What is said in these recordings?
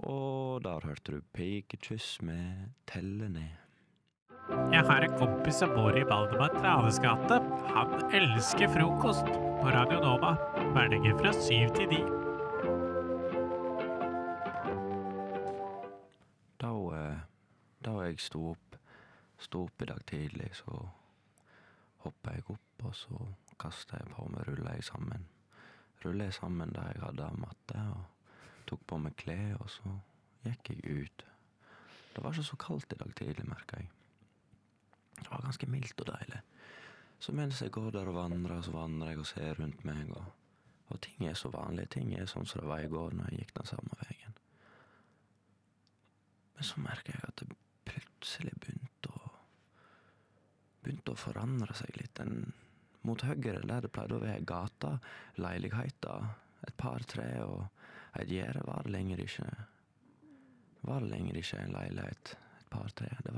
Og der hørte du Pikekyss med Telle ned. Jeg har en kompis som bor i Valdemar Traves gate. Han elsker frokost på Radio Nova. Hverdager fra 7 til 9. Da jeg sto opp i dag tidlig, så hoppet jeg opp, og så kastet jeg på meg, rullet jeg sammen da jeg hadde matte, og tok på meg klær, og så gikk jeg ut. Det var ikke så kaldt i dag tidlig, merket jeg. Det var ganske mildt og deilig. Så mens jeg går der og vandrer, så vandrer jeg og ser rundt meg, og ting er så vanlige, ting er sånn som det var i går når jeg gikk den samme veien. Men så merker jeg at det plutselig begynte å forandre seg litt. Mot høyre der det pleide å være gata, leiligheter, et par tre og et gjerde var det lenger ikke en leilighet, et par tre. Det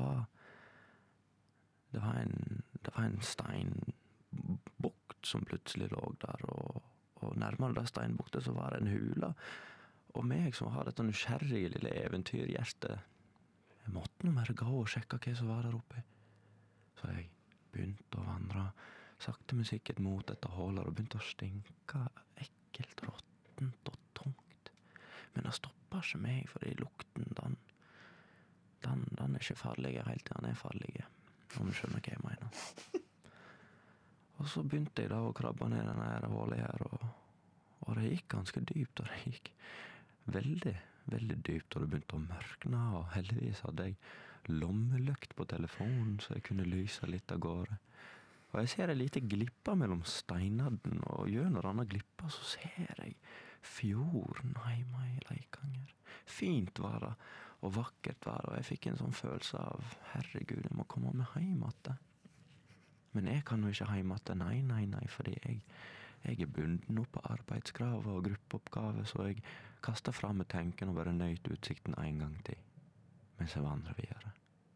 var en steinbukt som plutselig lå der, og nærmere da steinbuktet så var det en hula. Og meg som har dette nysgjerrige lille eventyrhjerte, jeg måtte nå mer gå og sjekke hva som var der oppe. Så jeg begynte å vandre sakte men sikkert mot dette hålet og begynte å stinke ekkelt, råttent og tungt. Men det stoppet ikke meg, fordi lukten, den er ikke farlig helt til den er farlig, om du skjønner hva jeg mener. Og så begynte jeg da å krabbe ned denne hålet her, og det gikk ganske dypt, og det gikk veldig, veldig dypt, og det begynte å mørkne, og heldigvis hadde jeg lommelykt på telefonen, så jeg kunne lyse litt av gårde. Og jeg ser en lite glippa mellom steinadden, og gjennom denne glippa så ser jeg fjorden heima i Leikanger. Fint var det, og vakkert var det, og jeg fikk en sånn følelse av, herregud, jeg må komme meg heim igjen. Men jeg kan jo ikke heim igjen, nei, fordi jeg er bunden opp på arbeidskrav og gruppeoppgave, så jeg kastet frem med tenken og bare nøyt utsikten en gang til, mens jeg vandret videre.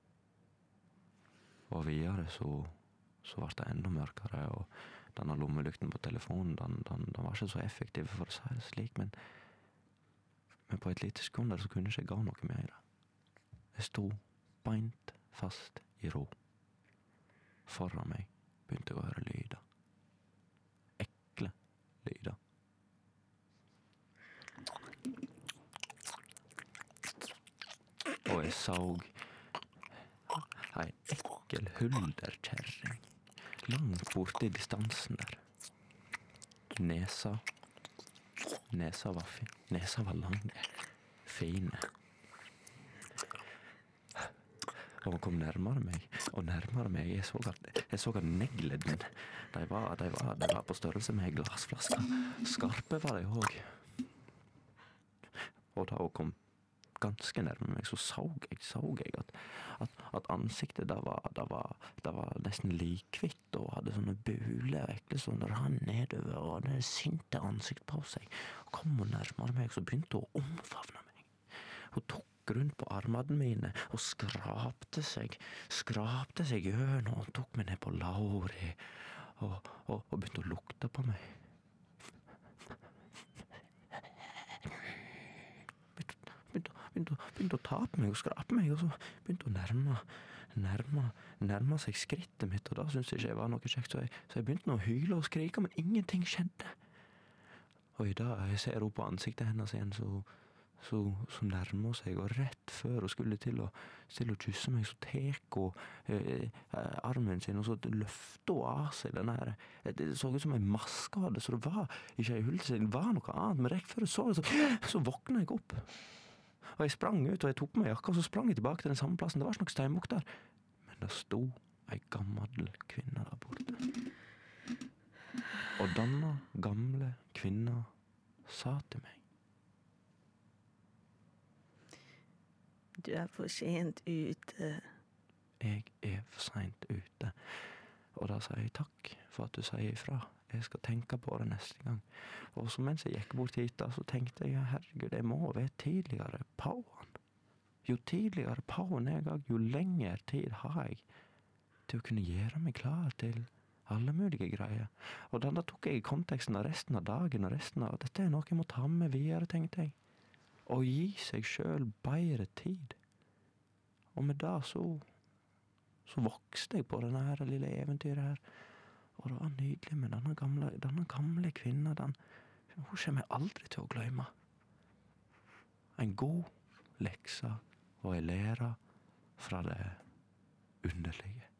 Og videre så ble det enda mørkere, og denne lommelykten på telefonen, den var ikke så effektiv for å si det slik, men på et lite sekund så kunne jeg ikke gå noe mer. Jeg sto beint fast i ro. Foran meg begynte jeg å høre lyder. Ekle lyder. Og jeg så ei ekkel hulderkjerring langt borte i distansen der. Nesa var fin. Nesa var lang, fine. Og hun kom nærmere meg. Jeg så at neglene, de var på størrelse med en glassflaske. Skarpe var de også. Og da hun kom ganske nærme meg, så jeg at ansiktet det var nesten likhvitt, og hadde sånne buler og ekle sånne rann nedover, og hadde sinte ansikt på seg. Og kom hun nærmere meg, så begynte hun å omfavne meg. Hun tok rundt på armene mine og skrapte seg gjennom, og tok meg ned på låret og begynte å lukte på meg. Begynte å ta på meg og skrape meg, og så begynte å nærme seg skrittet mitt, og da syntes jeg ikke jeg var noe kjekt, så jeg begynte å hyle og skrike, men ingenting skjedde. Og i dag jeg ser hun på ansiktet hennes igjen, så nærmer hun seg, og rett før hun skulle til å kysse meg, så tek hun armen sin, og så løfter hun av seg den her. Det så ut som en maskade, så det var ikke en hulse, det var noe annet, men rett før jeg så det, så våknet jeg opp. Og jeg sprang ut, og jeg tok på meg jakka, og så sprang jeg tilbake til den samme plassen. Det var ikke noe steinbukk der. Men det sto ei gammel kvinne der borte. Og denne gamle kvinna sa til meg: Du er for sent ute. Jeg er for sent ute. Og da sa jeg takk for at du sier ifra. Jeg skal tenke på det neste gang. Og så mens jeg gikk bort hit da, så tenkte jeg, herregud, jeg må være tidligere på han. Jo tidligere på han jeg er, jo lengre tid har jeg til å kunne gjøre meg klar til alle mulige greier. Og da tok jeg i konteksten av resten av dagen, og resten av dette er noe jeg må ta med videre, tenkte jeg. og gi seg selv bedre tid. Og med det så vokste jeg på denne her lille eventyret her. Og det var nydelig med denne gamle kvinna. Hun kommer jeg aldri til å glemme. En god lekse og en lære fra det underlige.